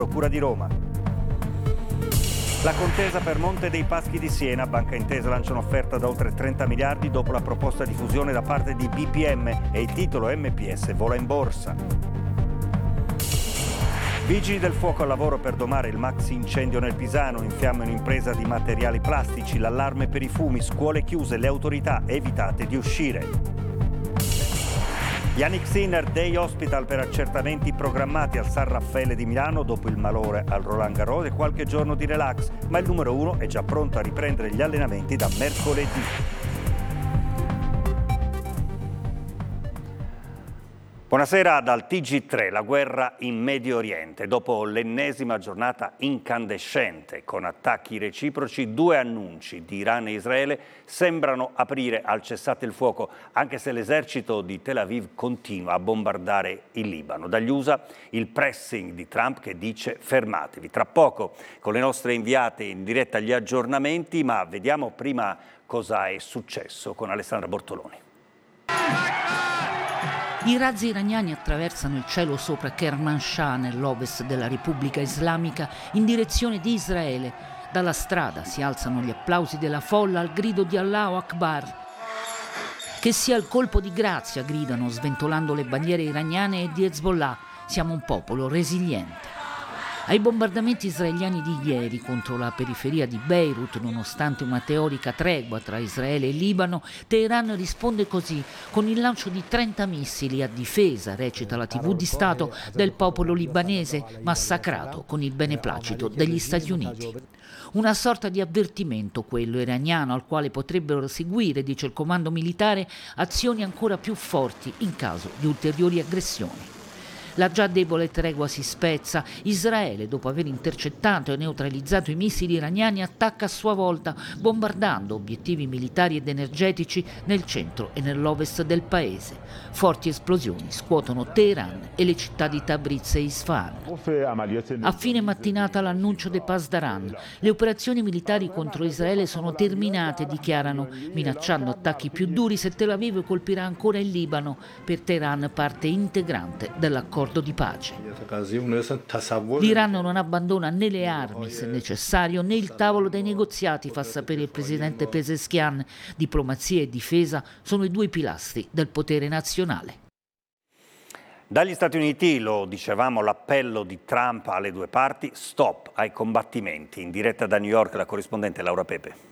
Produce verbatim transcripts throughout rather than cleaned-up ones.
Procura di Roma. La contesa per Monte dei Paschi di Siena, Banca Intesa lancia un'offerta da oltre trenta miliardi dopo la proposta di fusione da parte di B P M e il titolo M P S vola in borsa. Vigili del fuoco al lavoro per domare il maxi incendio nel Pisano, in fiamme un'impresa di materiali plastici, l'allarme per i fumi, scuole chiuse, le autorità evitate di uscire. Yannick Sinner, Day Hospital per accertamenti programmati al San Raffaele di Milano dopo il malore al Roland Garros e qualche giorno di relax, ma il numero uno è già pronto a riprendere gli allenamenti da mercoledì. Buonasera dal T G tre, la guerra in Medio Oriente. Dopo l'ennesima giornata incandescente con attacchi reciproci, due annunci di Iran e Israele sembrano aprire al cessate il fuoco, anche se l'esercito di Tel Aviv continua a bombardare il Libano. Dagli U S A il pressing di Trump che dice fermatevi. Tra poco con le nostre inviate in diretta gli aggiornamenti, ma vediamo prima cosa è successo con Alessandra Bortoloni. I razzi iraniani attraversano il cielo sopra Kermanshah, nell'ovest della Repubblica Islamica, in direzione di Israele. Dalla strada si alzano gli applausi della folla al grido di Allahu Akbar. Che sia il colpo di grazia, gridano sventolando le bandiere iraniane e di Hezbollah. Siamo un popolo resiliente. Ai bombardamenti israeliani di ieri contro la periferia di Beirut, nonostante una teorica tregua tra Israele e Libano, Teheran risponde così, con il lancio di trenta missili a difesa, recita la tivù di Stato, del popolo libanese, massacrato con il beneplacito degli Stati Uniti. Una sorta di avvertimento quello iraniano al quale potrebbero seguire, dice il comando militare, azioni ancora più forti in caso di ulteriori aggressioni. La già debole tregua si spezza. Israele, dopo aver intercettato e neutralizzato i missili iraniani, attacca a sua volta, bombardando obiettivi militari ed energetici nel centro e nell'ovest del paese. Forti esplosioni scuotono Teheran e le città di Tabriz e Isfahan. A fine mattinata l'annuncio dei Pasdaran. Le operazioni militari contro Israele sono terminate, dichiarano, minacciando attacchi più duri se Tel Aviv colpirà ancora il Libano. Per Teheran parte integrante dell'accordo di pace. L'Iran non abbandona né le armi, se necessario, né il tavolo dei negoziati, fa sapere il presidente Pezeshkian. Diplomazia e difesa sono i due pilastri del potere nazionale. Dagli Stati Uniti, lo dicevamo, l'appello di Trump alle due parti, stop ai combattimenti. In diretta da New York la corrispondente Laura Pepe.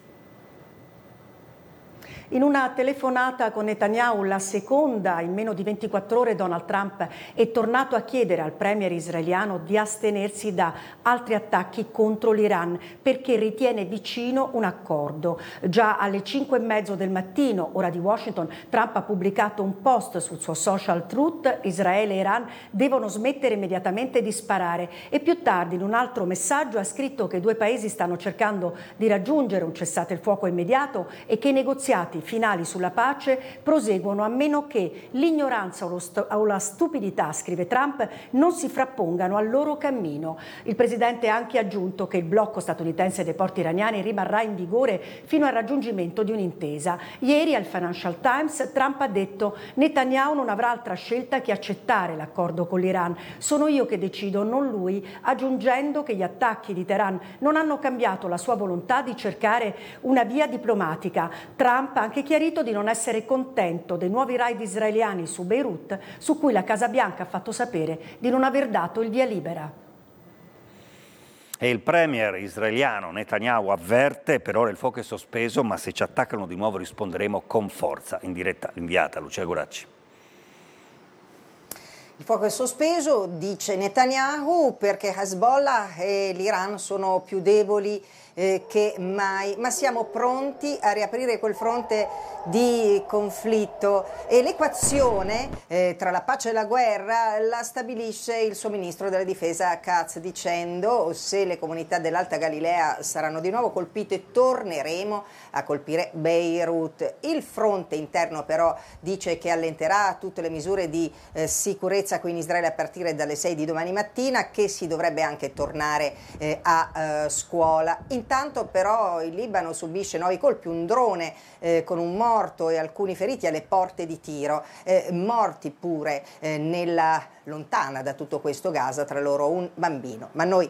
In una telefonata con Netanyahu, la seconda in meno di ventiquattro ore, Donald Trump è tornato a chiedere al premier israeliano di astenersi da altri attacchi contro l'Iran perché ritiene vicino un accordo. Già alle cinque e mezzo del mattino, ora di Washington, Trump ha pubblicato un post sul suo social Truth: Israele e Iran devono smettere immediatamente di sparare, e più tardi in un altro messaggio ha scritto che i due paesi stanno cercando di raggiungere un cessate il fuoco immediato e che i negoziati finali sulla pace proseguono a meno che l'ignoranza o, st- o la stupidità, scrive Trump, non si frappongano al loro cammino. Il presidente ha anche aggiunto che il blocco statunitense dei porti iraniani rimarrà in vigore fino al raggiungimento di un'intesa. Ieri al Financial Times Trump ha detto: Netanyahu non avrà altra scelta che accettare l'accordo con l'Iran. Sono io che decido, non lui, aggiungendo che gli attacchi di Teheran non hanno cambiato la sua volontà di cercare una via diplomatica. Trump ha anche chiarito di non essere contento dei nuovi raid israeliani su Beirut, su cui la Casa Bianca ha fatto sapere di non aver dato il via libera. E il premier israeliano Netanyahu avverte: per ora il fuoco è sospeso, ma se ci attaccano di nuovo risponderemo con forza. In diretta l'inviata Lucia Goracci. Il fuoco è sospeso, dice Netanyahu, perché Hezbollah e l'Iran sono più deboli eh, che mai, ma siamo pronti a riaprire quel fronte di conflitto, e l'equazione eh, tra la pace e la guerra la stabilisce il suo ministro della difesa Katz, dicendo: se le comunità dell'Alta Galilea saranno di nuovo colpite torneremo a colpire Beirut. Il fronte interno però dice che allenterà tutte le misure di eh, sicurezza qui in Israele a partire dalle sei di domani mattina, che si dovrebbe anche tornare eh, a eh, scuola. In Intanto però il Libano subisce nuovi colpi, un drone eh, con un morto e alcuni feriti alle porte di Tiro, eh, morti pure eh, nella lontana da tutto questo Gaza, tra loro un bambino. Ma noi